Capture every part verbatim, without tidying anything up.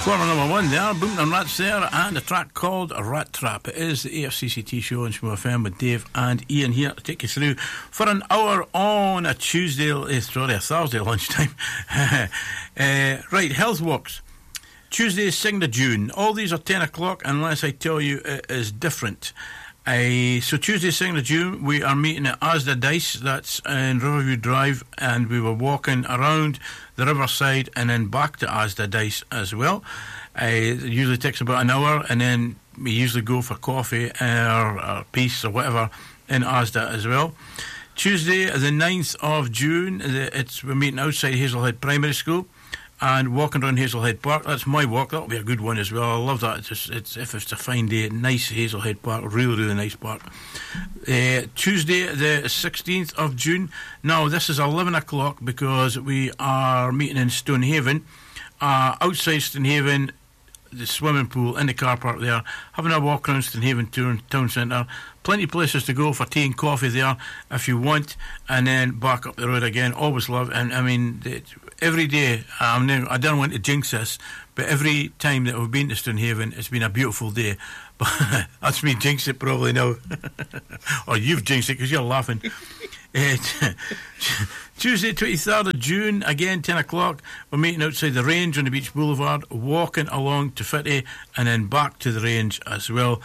Former number one there, Booming and Rats there, and a track called Rat Trap. It is the A F C C T show on Schmoo F M with Dave and Ian here to take you through for an hour on a Tuesday, uh, sorry, a Thursday lunchtime. uh, right, Health Walks. Tuesday, second of June. All these are ten o'clock unless I tell you it is different. Uh, so Tuesday, second of June, we are meeting at Asda Dice, that's in Riverview Drive, and we were walking around the riverside and then back to Asda Dice as well. Uh, it usually takes about an hour, and then we usually go for coffee or, or peace or whatever in Asda as well. Tuesday, the ninth of June, it's we're meeting outside Hazelhead Primary School and walking around Hazelhead Park. That's my walk. That'll be a good one as well. I love that. It's, just, it's if it's a fine day, nice Hazelhead Park, really, really nice park. Uh, Tuesday, the sixteenth of June. Now, this is eleven o'clock because we are meeting in Stonehaven. Uh, outside Stonehaven, the swimming pool in the car park there, having a walk around Stonehaven Town Centre. Plenty of places to go for tea and coffee there if you want, and then back up the road again. Always love, and I mean, it, every day, I'm never, I don't want to jinx this, but every time that we've been to Stonehaven, it's been a beautiful day. But that's me jinx it probably now. Or you've jinxed it because you're laughing. uh, Tuesday, twenty-third of June, again, ten o'clock. We're meeting outside the range on the Beach Boulevard, walking along to Fitty, and then back to the range as well.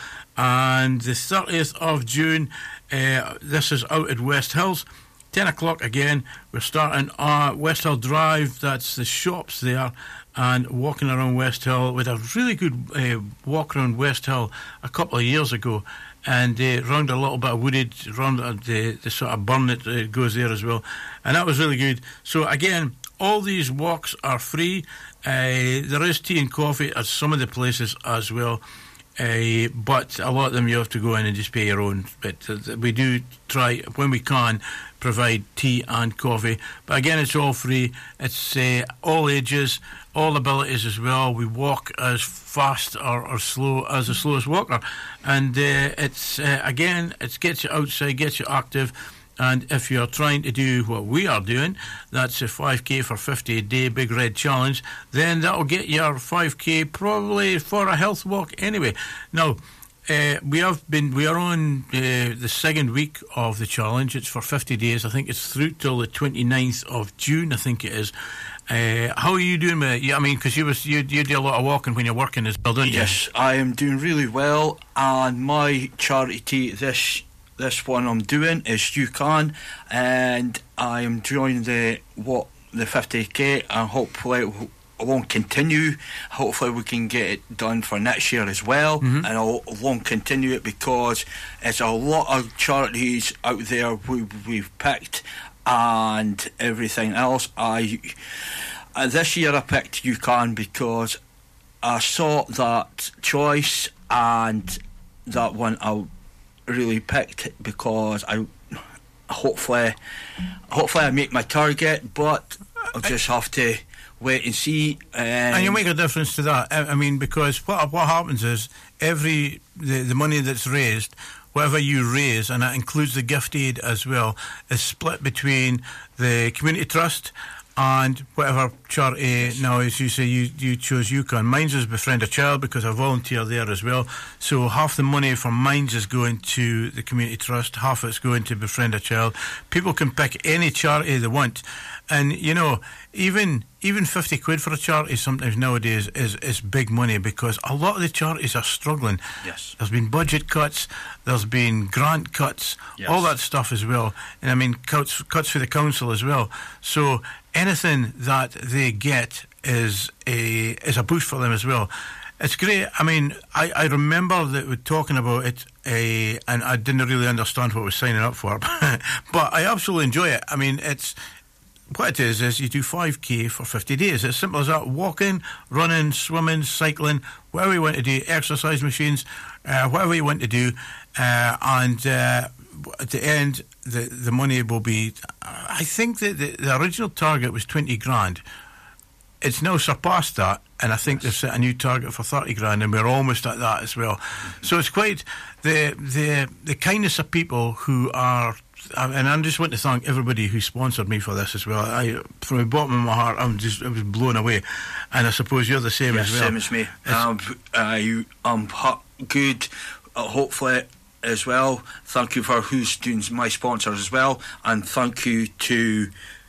And the thirtieth of June, uh, this is out at West Hills. ten o'clock again, we're starting uh, West Hill Drive, that's the shops there, and walking around West Hill with a really good uh, walk around West Hill a couple of years ago, and uh, round a little bit of wooded, round the, the sort of burn that uh, goes there as well, and that was really good. So again, all these walks are free. Uh, there is tea and coffee at some of the places as well. Uh, but a lot of them you have to go in and just pay your own. But uh, we do try, when we can, provide tea and coffee. But again, it's all free. It's uh, all ages, all abilities as well. We walk as fast or, or slow as the slowest walker. And uh, it's, uh, again, it gets you outside, gets you active. And if you're trying to do what we are doing, that's a five K for fifty a day Big Red Challenge, then that'll get your five K probably for a health walk anyway. Now, uh, we have been, we are on uh, the second week of the challenge. It's for fifty days. I think it's through till the twenty-ninth of June, I think it is. Uh, how are you doing with it? Yeah, I mean, because you, was, you, you do a lot of walking when you're working as well, don't you? Yes, I am doing really well, and my charity tea this This one I'm doing is You Can, and I am joining the what the fifty K, and hopefully I won't continue. Hopefully we can get it done for next year as well, mm-hmm. and I won't continue it because it's a lot of charities out there we, we've picked and everything else. I uh, this year I picked You Can because I saw that choice, and that one I really picked because I hopefully hopefully I make my target, but I'll just have to wait and see. Um, and you make a difference to that. I mean, because what what happens is every the, the money that's raised, whatever you raise, and that includes the gift aid as well, is split between the community trust and whatever charity. Now, as you say, you, you chose You Can. Mine's is Befriend a Child because I volunteer there as well. So half the money from mine's is going to the community trust, half it's going to Befriend a Child. People can pick any charity they want. And, you know, even even fifty quid for a charity sometimes nowadays is, is big money because a lot of the charities are struggling. Yes. There's been budget cuts, there's been grant cuts, yes. all that stuff as well. And I mean, cuts, cuts for the council as well. So anything that they get is a is a boost for them as well. It's great. I mean, I, I remember that we're talking about it, uh, and I didn't really understand what I was signing up for, but I absolutely enjoy it. I mean, it's what it is is you do five K for fifty days. It's simple as that. Walking, running, swimming, cycling, whatever you want to do, exercise machines, uh, whatever you want to do, uh, and uh, at the end, the the money will be. I think that the, the original target was twenty grand. it's now surpassed that, and I think they've set a new target for thirty grand, and we're almost at that as well. So it's quite the the the kindness of people who are. And I just want to thank everybody who sponsored me for this as well. I, from the bottom of my heart, I'm just I was blown away, and I suppose you're the same yes, as well. Same as me. Um, I, I'm good. Uh, hopefully, as well. Thank you for who's doing my sponsors as well, and thank you to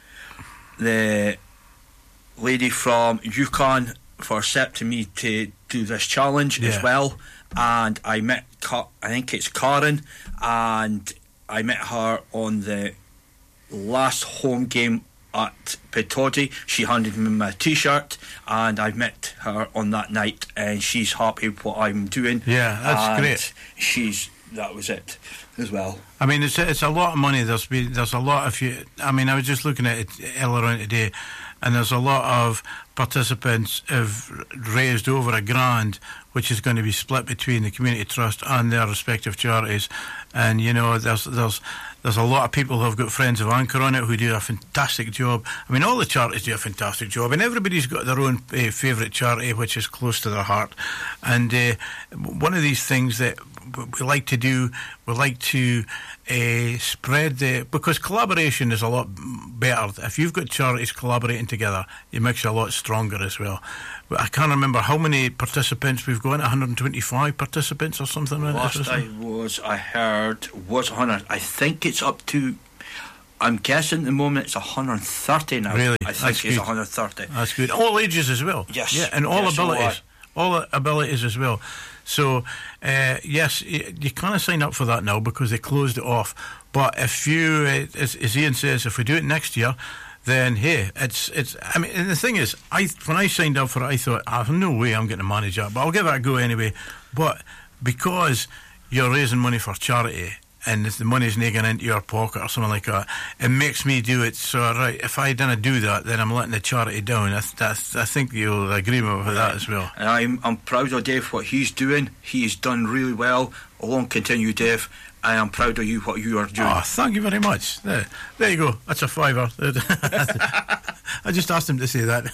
the lady from Yukon for accepting me to do this challenge yeah. as well. And I met, Ka- I think it's Karen, and I met her on the last home game at Petodi. She handed me my t-shirt, and I met her on that night, and she's happy with what I'm doing. Yeah, that's and great. She's that was it as well. I mean, it's it's a lot of money. There's been there's a lot of you. I mean, I was just looking at it earlier on today, and there's a lot of participants have raised over a grand, which is going to be split between the community trust and their respective charities. And you know, there's there's there's a lot of people who have got Friends of Anchor on it who do a fantastic job. I mean, all the charities do a fantastic job, and everybody's got their own uh, favourite charity which is close to their heart. And uh, one of these things that we like to do, we like to uh, spread the, because collaboration is a lot better. If you've got charities collaborating together, it makes you a lot stronger as well. I can't remember how many participants we've got, one hundred twenty-five participants or something like that. Last I was, I heard, was one hundred. I think it's up to, I'm guessing at the moment it's one hundred thirty now. Really? I think That's it's good. one hundred thirty. That's good. All ages as well. Yes. Yeah, and all yes, abilities. All abilities as well. So, uh, yes, you, you can't sign up for that now because they closed it off. But if you, uh, as, as Ian says, if we do it next year, then hey, it's it's. I mean, and the thing is, I when I signed up for it, I thought, oh, no way, I'm going to manage that, but I'll give it a go anyway. But because you're raising money for charity, and if the money's nagging into your pocket or something like that, it makes me do it. So, right, if I didn't do that, then I'm letting the charity down. I, I, I think you'll agree with that as well. And I'm I'm proud of Dave, what he's doing. He's done really well. Long continue, Dave. I am proud of you, what you are doing. Oh, thank you very much. There, there you go. That's a fiver. I just asked him to say that.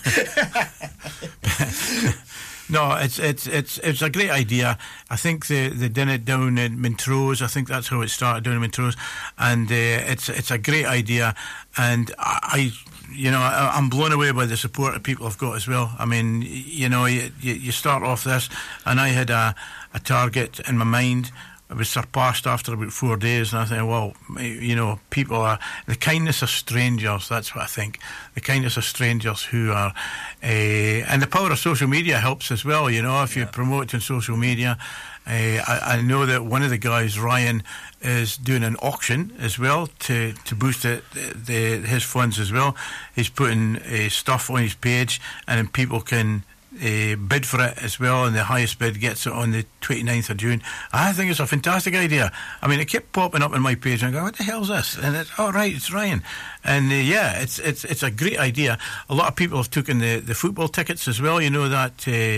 No, it's it's it's it's a great idea. I think they they did it down in Montrose. I think that's how it started, down in Montrose, and uh, it's it's a great idea. And I, I you know, I, I'm blown away by the support that people have got as well. I mean, you know, you you start off this, and I had a a target in my mind. It was surpassed after about four days, and I think, well, you know, people are the kindness of strangers. That's what I think. The kindness of strangers who are, uh, and the power of social media helps as well. You know, if you yeah. promote it on social media, uh, I, I know that one of the guys, Ryan, is doing an auction as well to to boost it, the, the his funds as well. He's putting uh, stuff on his page, and then people can. Uh, bid for it as well, and the highest bid gets it on the twenty-ninth of June. I think it's a fantastic idea. I mean, it kept popping up on my page, and I go, "What the hell's this?" And it's all oh, right, it's Ryan, and uh, yeah, it's it's it's a great idea. A lot of people have taken the, the football tickets as well. You know that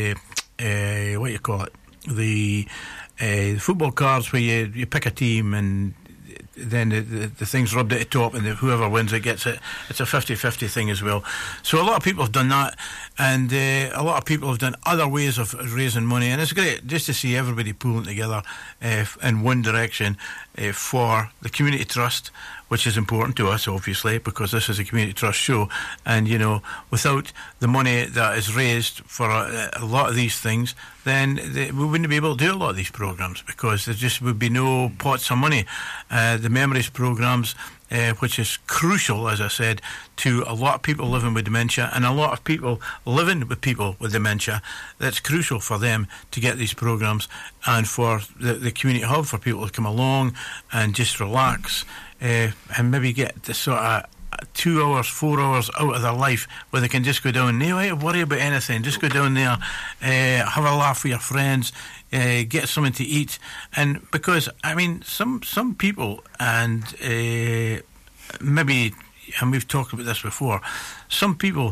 uh, uh, what do you call it, the uh, football cards where you you pick a team and. Then the, the, the thing's rubbed at the top, and the, whoever wins it gets it. It's a fifty-fifty thing as well. So a lot of people have done that, and uh, a lot of people have done other ways of raising money, and it's great just to see everybody pulling together uh, in one direction uh, for the community trust, which is important to us, obviously, because this is a community trust show. And, you know, without the money that is raised for a, a lot of these things, then they, we wouldn't be able to do a lot of these programmes, because there just would be no pots of money. Uh, the Memories programmes, uh, which is crucial, as I said, to a lot of people living with dementia, and a lot of people living with people with dementia. That's crucial for them to get these programmes, and for the, the community hub, for people to come along and just relax. Uh, and maybe get the sort of two hours, four hours out of their life where they can just go down. No have to worry about anything. Just go down there, uh, have a laugh with your friends, uh, get something to eat. And because, I mean, some some people, and uh, maybe, and we've talked about this before, some people,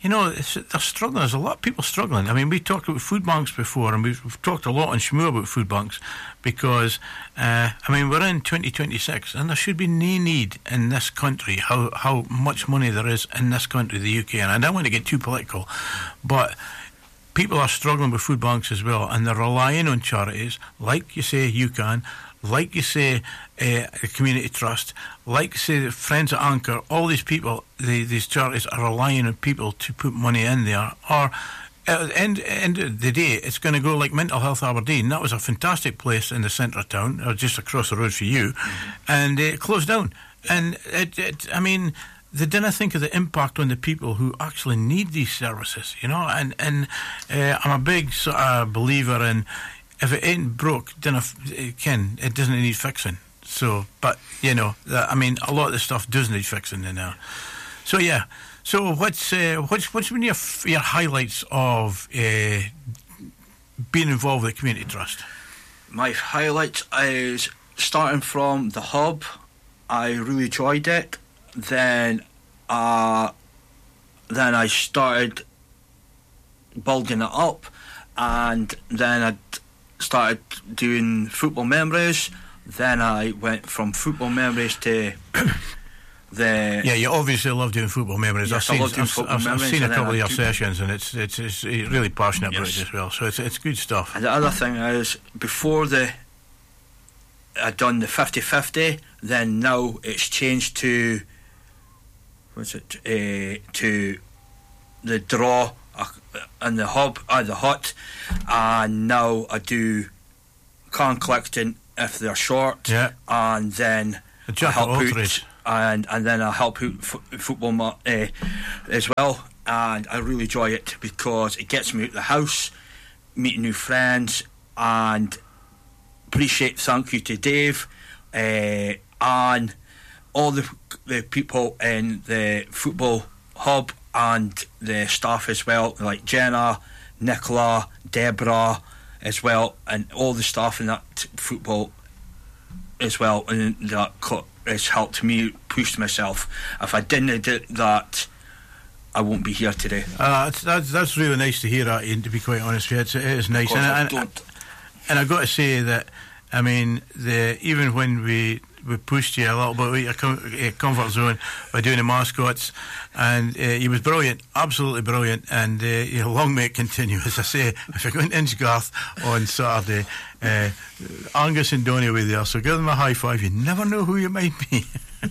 you know, it's, they're struggling. There's a lot of people struggling. I mean, we talked about food banks before, and we've, we've talked a lot on Shmoo about food banks because, uh, I mean, we're in twenty twenty-six, and there should be no need in this country how, how much money there is in this country, the U K. And I don't want to get too political, but people are struggling with food banks as well, and they're relying on charities, like you say, UCAN, like you say, uh, the Community Trust, like say the Friends at Anchor. All these people, they, these charities are relying on people to put money in there. Or at the end, end of the day, it's going to go like Mental Health Aberdeen. That was a fantastic place in the centre of town, or just across the road for you, mm-hmm. and it closed down. And it, it, I mean, they didn't think of the impact on the people who actually need these services, you know. And and uh, I'm a big sort of believer in, if it ain't broke, then it can. It doesn't need fixing. So, but you know, that, I mean, a lot of the stuff does need fixing in there. So yeah. So what's uh, what's what's been your your highlights of uh, being involved with the Community Trust? My highlights is starting from the hub. I really enjoyed it. Then, uh, then I started building it up, and then I started doing football memories. Then I went from football memories to the. Yeah, you obviously love doing football memories. Yes, I've I seen, love doing I've, football I've, memories. I've seen a couple of your do, sessions, and it's it's it's really passionate yes. about it as well. So it's it's good stuff. And the other thing is, before the I'd done the fifty-fifty, then now it's changed to what's it uh, to the draw uh, in the hub, uh, the hut, and now I do can collecting if they're short, yeah. and then I help out, and and then I help out f- football uh, as well, and I really enjoy it because it gets me out of the house, meeting new friends, and appreciate thank you to Dave uh, and all the the people in the football hub and the staff as well, like Jenna, Nicola, Deborah as well, and all the staff in that football as well, and that has helped me push myself. If I didn't do that, I won't be here today. Uh, that's, that's that's really nice to hear that, Ian, to be quite honest with you. It's, it is nice. And I and, don't. and I've got to say that, I mean, the even when we we pushed you a little bit out of your com- uh, comfort zone by doing the mascots, and uh, he was brilliant, absolutely brilliant, and uh, you know, long may it continue. As I say, if you're going to Inchgarth on Saturday, uh, Angus and Donny were there, so give them a high five. You never know who you might be.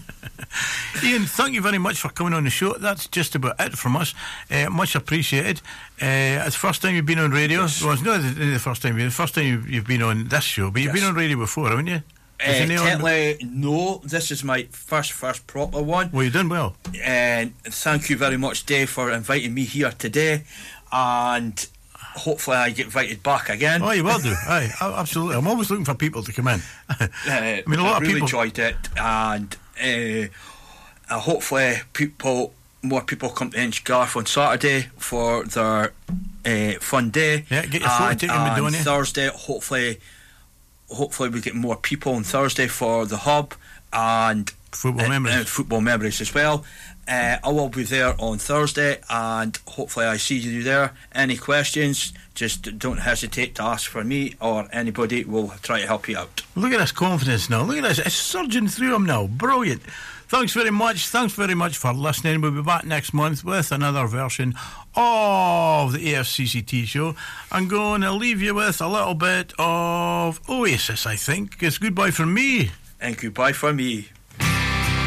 Ian, thank you very much for coming on the show. That's just about it from us. Uh, much appreciated. Uh, it's the first time you've been on radio. Yes. Well, it's not the, the first time. The first time you've, you've been on this show, but you've yes. been on radio before, haven't you? Uh, technically, no. This is my first, first proper one. Well, you've done well. And thank you very much, Dave, for inviting me here today. And hopefully, I get invited back again. Oh, you will do. Aye, absolutely. I'm always looking for people to come in. uh, I mean, a lot I of really people enjoyed it, and uh, uh, hopefully, people, more people come to Inchgarth on Saturday for their uh, fun day. Yeah, get your photo and, taken and with Donny. Thursday, hopefully. Hopefully we get more people on Thursday for the hub and football uh, memories, uh, football memories as well. Uh, I will be there on Thursday, and hopefully I see you there. Any questions, just don't hesitate to ask for me, or anybody will try to help you out. Look at this confidence now. Look at this. It's surging through him now. Brilliant. Thanks very much. Thanks very much for listening. We'll be back next month with another version of the A F C C T show. I'm going to leave you with a little bit of Oasis, I think. It's goodbye from me. And goodbye from me.